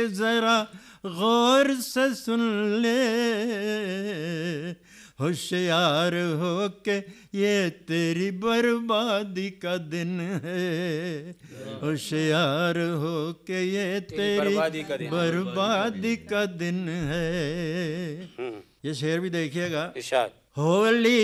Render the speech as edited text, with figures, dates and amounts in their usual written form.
जरा गौर से सुन ले, होशियार हो के ये तेरी बर्बादी का दिन है, होशियार हो के ये तेरी बर्बादी का दिन है। ये शेर भी देखिएगा। इरशाद। होली